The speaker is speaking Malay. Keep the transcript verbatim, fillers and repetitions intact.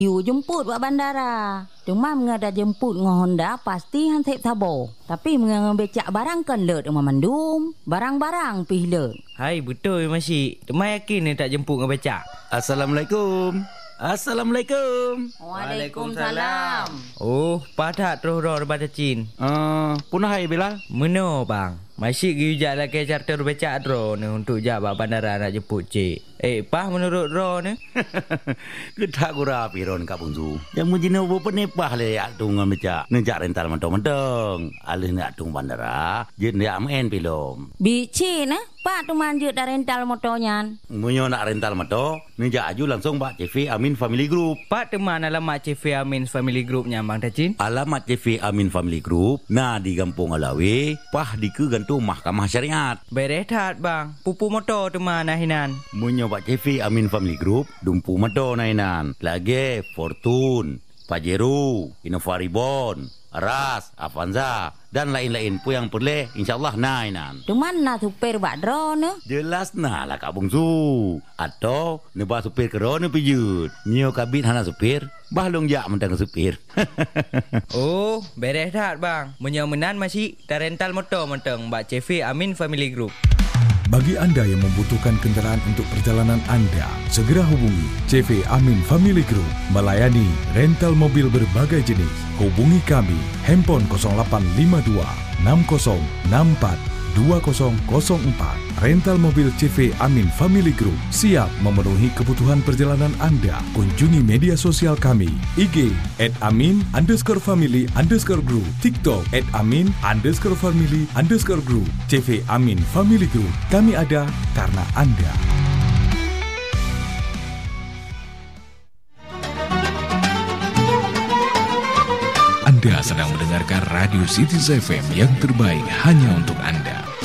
You jemput buat bandara. Cuma menga dah jemput dengan Honda pasti han thep thabo. Tapi menga becak barang kan lut dengan mandum. Barang-barang pih lut. Hai betul masih. Cuma yakin ni tak jemput dengan becak. Assalamualaikum. Assalamualaikum. Waalaikumsalam. Oh, padat terus roh daripada Chin. Uh, punah hai Bilal. Meno bang. Masih gijak lagi charter becak ro ni untuk jak bak bandara nak jemput cik. Eh, pah menurut ro ni? Ketak gura piron Kak Bungsu. Yang mujina bo penepah le yak tung becak. Nejak rental mentong-mentong. Alih nak tung bandara, jen dia main pilom. Bici nah, pak tu manjut dah rental motornya. Munyo nak rental motor, nejak aju langsung Pak C V Amin Family Group. Pak teman alamat C V Amin Family Group nya Bang Tacin. Alamat C V Amin Family Group nah di Kampung Alawi, pah di ke gantung Mahkamah Syariat. Berehat bang, pupu motor teman nahinan. Munyo Pak C V Amin Family Group, dumpu motor nahinan. Lagi Fortune, Pajero, Innova Reborn, Aras, Avanza dan lain-lain pun yang boleh insyaallah nainan. Tu mana supir bak dro ne? Jelas nah lah Kak Bungsu. Atau nebah supir kerana pijut. Nyo kabit hana supir, bahlong jak mentang supir. Oh, beres dah bang. Menyomenan masih dah rental motor mentang Mbak C V Amin Family Group. Bagi anda yang membutuhkan kenderaan untuk perjalanan anda, segera hubungi C V Amin Family Group melayani rental mobil berbagai jenis. Hubungi kami handphone kosong lapan lima dua enam kosong enam empat dua kosong kosong empat. Rental mobil C V Amin Family Group siap memenuhi kebutuhan perjalanan anda. Kunjungi media sosial kami I G at amin underscore family underscore group, TikTok at amin underscore family underscore group. C V Amin Family Group, kami ada karena anda. Anda sedang mendengarkan Radio City F M yang terbaik hanya untuk anda.